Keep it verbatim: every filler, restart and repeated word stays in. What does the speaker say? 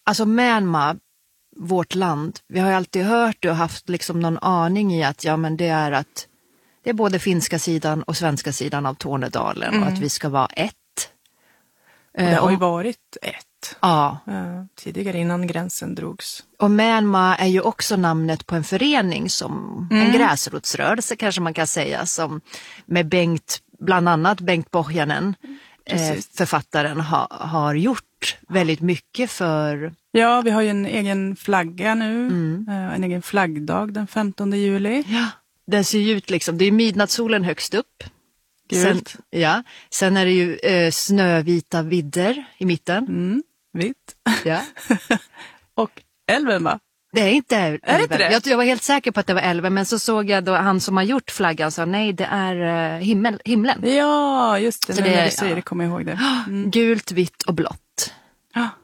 Alltså Myanmar, vårt land, vi har ju alltid hört och haft liksom någon aning i att ja, men det är att det är både finska sidan och svenska sidan av Tornedalen mm. och att vi ska vara ett. Och det har ju varit ett. Ja. Uh, tidigare innan gränsen drogs. Och Myanmar är ju också namnet på en förening som mm. en gräsrotsrörelse kanske man kan säga, som med Bengt, bland annat Bengt Pohjanen, eh, författaren, ha, har gjort väldigt mycket för... Ja, vi har ju en egen flagga nu, mm. uh, en egen flaggdag den femtonde juli. Ja, den ser ju ut liksom, det är midnattssolen högst upp. Sen, ja. Sen är det ju eh, snövita vidder i mitten. Mm, vitt. Ja. Och älven, va? Det är inte älven. Är det inte det? Jag, jag var helt säker på att det var älven, men så såg jag då han som har gjort flaggan sa nej, det är uh, himmel, himlen. Ja, just det. Så det, det när är, du säger ja. det kommer jag ihåg det. Mm. Gult, vitt och blått. Ja.